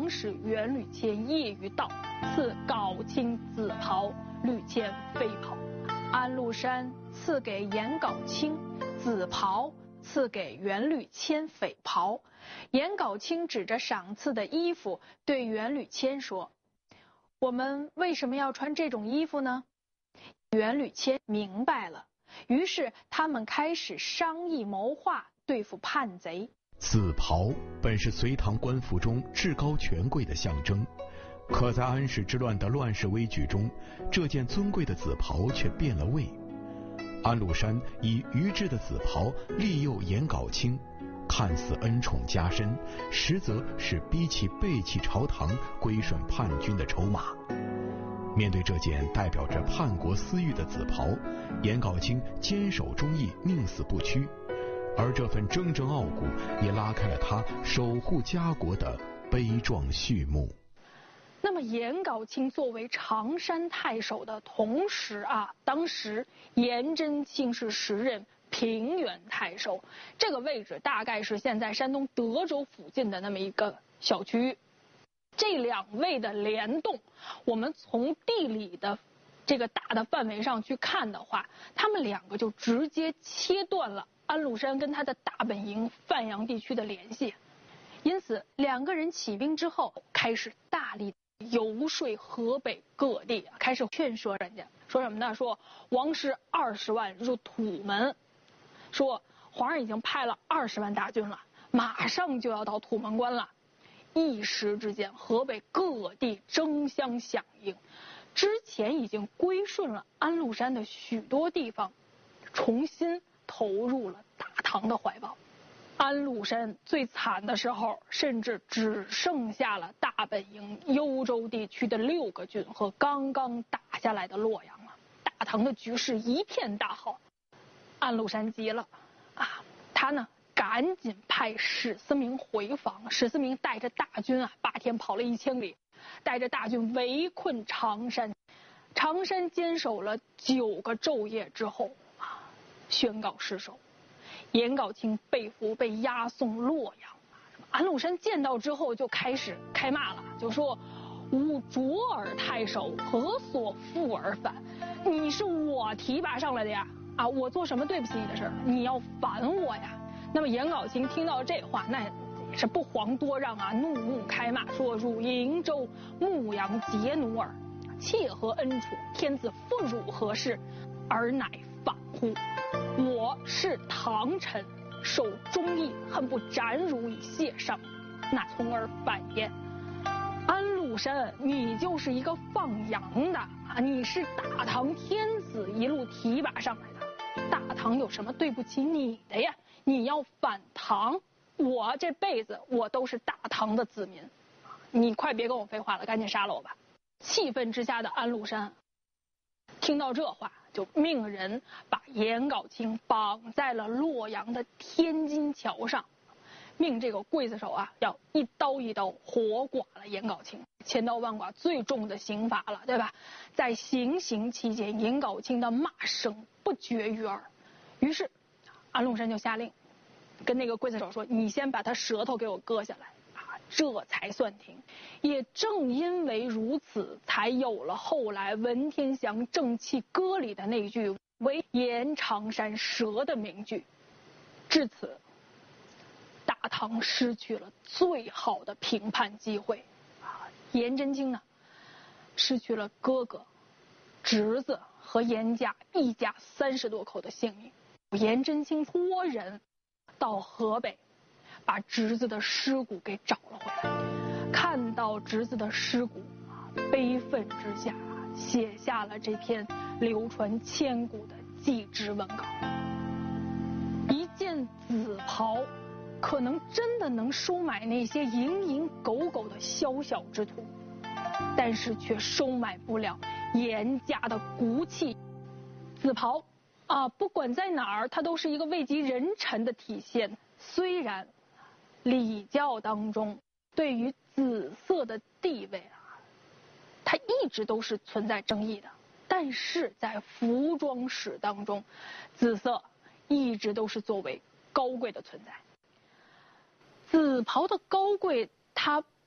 王使元吕谦业于道，赐缟青紫袍，吕谦飞袍。安禄山赐给颜杲卿紫袍，赐给元吕谦匪袍。颜杲卿指着赏赐的衣服对元吕谦说：“我们为什么要穿这种衣服呢？”元吕谦明白了，于是他们开始商议谋划对付叛贼。 紫袍本是隋唐官服中至高权贵的象征，可在安史之乱的乱世危局中，这件尊贵的紫袍却变了味。安禄山以余制的紫袍利诱颜杲卿，看似恩宠加深，实则是逼其背弃朝堂、归顺叛军的筹码。面对这件代表着叛国私欲的紫袍，颜杲卿坚守忠义，宁死不屈，而这份铮铮傲骨也拉开了他守护家国的悲壮序幕。 那么颜杲卿作为常山太守的同时当时颜真卿是时任平原太守，这个位置大概是现在山东德州附近的那么一个小区域。这两位的联动，我们从地理的这个大的范围上去看的话，他们两个就直接切断了安禄山跟他的大本营范阳地区的联系。因此两个人起兵之后，开始大力游说河北各地，开始劝说人家，说什么呢？说王师20万入土门，说皇上已经派了20万大军了，马上就要到土门关了。一时之间，河北各地争相响应，之前已经归顺了安禄山的许多地方，重新投入了大唐的怀抱。安禄山最惨的时候，甚至只剩下了大本营幽州地区的6个郡和刚刚打下来的洛阳了。大唐的局势一片大好，安禄山急了他呢赶紧派史思明回防。史思明带着大军8天跑了1000里，带着大军围困常山。常山坚守了9个昼夜之后宣告失守。颜杲卿被俘，被押送洛阳。安禄山见到之后就开始开骂了，就说：“吾卓尔太守，何所负而反？你是我提拔上来的呀，我做什么对不起你的事儿，你要反我呀？”那么颜杲卿听到这话，那也是不遑多让怒目开骂，说：“汝瀛州牧羊劫奴耳，窃何恩宠？天子负汝何事？而乃反乎？我是唐臣，守忠义，恨不斩汝以谢上，那从而反焉？安禄山，你就是一个放羊的你是大唐天子一路提拔上来的，大唐有什么对不起你的呀？你要反唐，我这辈子我都是大唐的子民，你快别跟我废话了，赶紧杀了我吧！”气愤之下的安禄山听到这话，就命人把颜杲卿绑在了洛阳的天津桥上，命这个刽子手要一刀一刀活剐了颜杲卿，千刀万剐最重的刑罚了，对吧？在行刑期间，颜杲卿的骂声不绝于耳。于是安禄山就下令跟那个刽子手说：“你先把他舌头给我割下来这才算停。”也正因为如此，才有了后来文天祥正气歌里的那句“唯颜长山舌”的名句。至此，大唐失去了最好的平叛机会颜真卿呢，失去了哥哥、侄子和颜家一家30多口的性命。颜真卿托人到河北，把侄子的尸骨给找了回来。看到侄子的尸骨悲愤之下写下了这篇流传千古的祭侄文稿。一件紫袍可能真的能收买那些蝇营狗苟的宵小之徒，但是却收买不了颜家的骨气。紫袍不管在哪儿，它都是一个位极人臣的体现。虽然礼教当中对于紫色的地位它一直都是存在争议的，但是在服装史当中，紫色一直都是作为高贵的存在。紫袍的高贵，它